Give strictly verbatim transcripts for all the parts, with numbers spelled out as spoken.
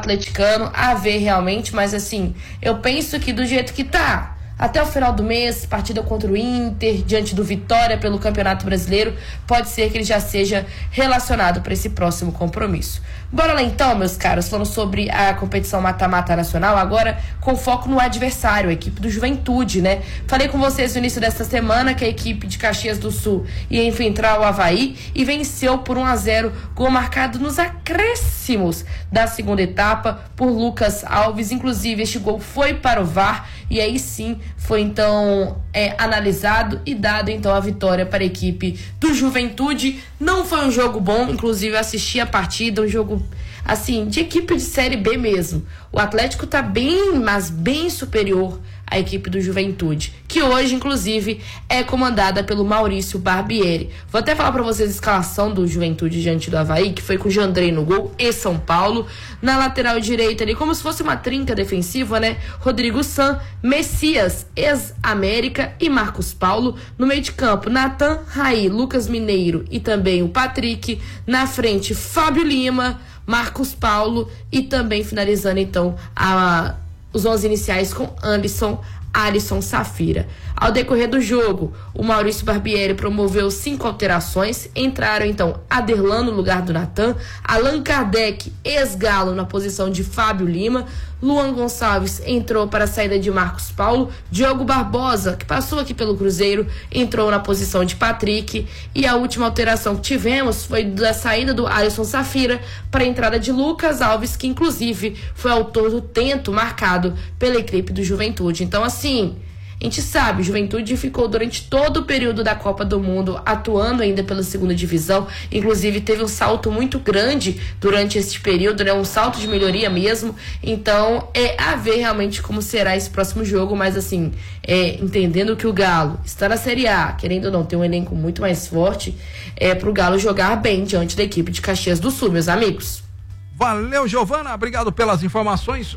atleticano a ver realmente, mas assim, eu penso que do jeito que tá, até o final do mês, partida contra o Inter, diante do Vitória pelo Campeonato Brasileiro, pode ser que ele já seja relacionado para esse próximo compromisso. Bora lá então, meus caros, falando sobre a competição mata-mata nacional, agora com foco no adversário, a equipe do Juventude, né? Falei com vocês no início desta semana que a equipe de Caxias do Sul ia enfrentar o Avaí e venceu por um a zero, gol marcado nos acréscimos da segunda etapa por Lucas Alves. Inclusive, este gol foi para o V A R e aí sim foi então é, analisado e dado então a vitória para a equipe do Juventude. Não foi um jogo bom, inclusive eu assisti a partida, um jogo assim, de equipe de Série B mesmo. O Atlético tá bem, mas bem superior à equipe do Juventude, que hoje, inclusive, é comandada pelo Maurício Barbieri. Vou até falar pra vocês a escalação do Juventude diante do Avaí, que foi com o Jandrei no gol e São Paulo. Na lateral direita ali, como se fosse uma trinca defensiva, né? Rodrigo San, Messias, ex-América e Marcos Paulo. No meio de campo, Nathan, Raí, Lucas Mineiro e também o Patrick. Na frente, Fábio Lima, Marcos Paulo e também finalizando então a, os onze iniciais com Anderson, Alisson, Safira. Ao decorrer do jogo, o Maurício Barbieri promoveu cinco alterações. Entraram então Aderlan no lugar do Natan, Allan Kardec, ex-Galo, na posição de Fábio Lima, Luan Gonçalves entrou para a saída de Marcos Paulo, Diogo Barbosa, que passou aqui pelo Cruzeiro, entrou na posição de Patrick, e a última alteração que tivemos foi da saída do Alisson Safira para a entrada de Lucas Alves, que inclusive foi autor do tento marcado pela equipe do Juventude. Então assim, a gente sabe, Juventude ficou durante todo o período da Copa do Mundo atuando ainda pela segunda divisão, inclusive teve um salto muito grande durante esse período, né? Um salto de melhoria mesmo. Então é a ver realmente como será esse próximo jogo, mas assim, é, entendendo que o Galo está na Série A, querendo ou não, tem um elenco muito mais forte, é pro Galo jogar bem diante da equipe de Caxias do Sul, meus amigos. Valeu, Giovana, obrigado pelas informações.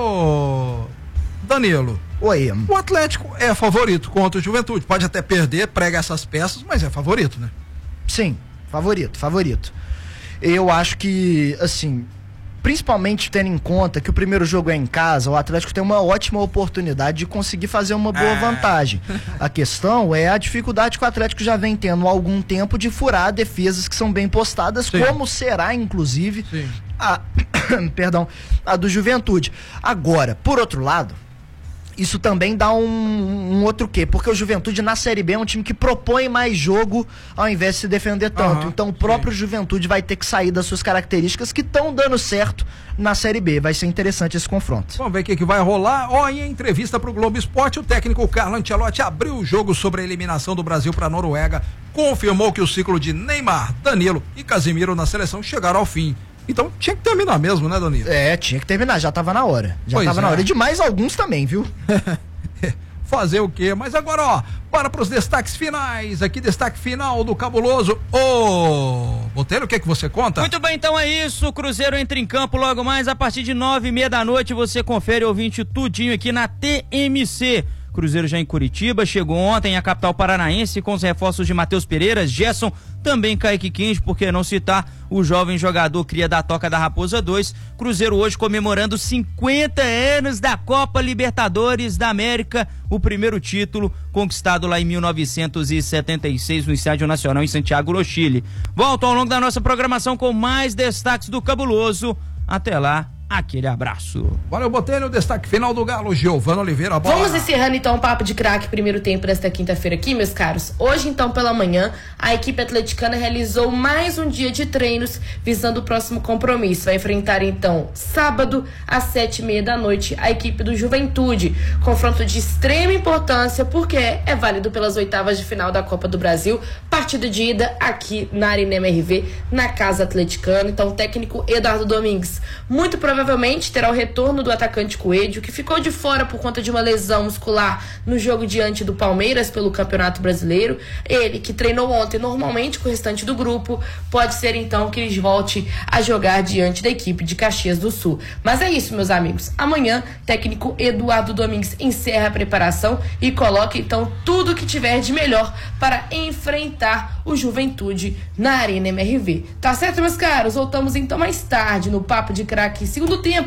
Ô Danilo, oi. O Atlético é favorito contra o Juventude, pode até perder, prega essas peças, mas é favorito, né? Sim, favorito, favorito. Eu acho que, assim, principalmente tendo em conta que o primeiro jogo é em casa, o Atlético tem uma ótima oportunidade de conseguir fazer uma boa ah. vantagem. A questão é a dificuldade que o Atlético já vem tendo há algum tempo de furar defesas que são bem postadas, Sim. como será, inclusive, Sim. a, perdão, a do Juventude. Agora, por outro lado, isso também dá um, um outro quê? Porque o Juventude na Série B é um time que propõe mais jogo ao invés de se defender tanto. Uhum, então o próprio sim. Juventude vai ter que sair das suas características que estão dando certo na Série B. Vai ser interessante esse confronto. Vamos ver o que, que vai rolar. Ó, oh, em entrevista para o Globo Esporte, o técnico Carlo Ancelotti abriu o jogo sobre a eliminação do Brasil para a Noruega, confirmou que o ciclo de Neymar, Danilo e Casemiro na seleção chegaram ao fim. Então tinha que terminar mesmo, né, Danilo? É, tinha que terminar, já tava na hora. Já pois tava é. na hora. E de mais alguns também, viu? Fazer o quê? Mas agora, ó, bora pros destaques finais. Aqui, destaque final do Cabuloso. Ô, Botelho, o que é que você conta? Muito bem, então é isso. O Cruzeiro entra em campo logo mais a partir de nove e meia da noite. Você confere, ouvinte, tudinho aqui na T M C. Cruzeiro já em Curitiba, chegou ontem à capital paranaense com os reforços de Matheus Pereira, Gerson, também Kaique Quinge, por que não citar o jovem jogador cria da Toca da Raposa dois. Cruzeiro hoje comemorando cinquenta anos da Copa Libertadores da América, o primeiro título conquistado lá em mil novecentos e setenta e seis no Estádio Nacional em Santiago, no Chile. Volto ao longo da nossa programação com mais destaques do Cabuloso. Até lá. Aquele abraço. Valeu, Botelho, o destaque final do Galo, Giovana Oliveira. Bola. Vamos encerrando então o Papo de Craque, primeiro tempo desta quinta-feira aqui, meus caros. Hoje, então, pela manhã, a equipe atleticana realizou mais um dia de treinos visando o próximo compromisso. Vai enfrentar, então, sábado, às sete e meia da noite, a equipe do Juventude. Confronto de extrema importância, porque é válido pelas oitavas de final da Copa do Brasil. Partida de ida aqui na Arena M R V, na Casa Atleticana. Então, o técnico Eduardo Domingues, muito provavelmente Provavelmente terá o retorno do atacante Coelho, que ficou de fora por conta de uma lesão muscular no jogo diante do Palmeiras pelo Campeonato Brasileiro. Ele, que treinou ontem normalmente com o restante do grupo, pode ser então que ele volte a jogar diante da equipe de Caxias do Sul. Mas é isso, meus amigos. Amanhã, técnico Eduardo Domingues encerra a preparação e coloca então tudo o que tiver de melhor para enfrentar o Juventude na Arena M R V. Tá certo, meus caros? Voltamos então mais tarde no Papo de Craque, segundo tempo.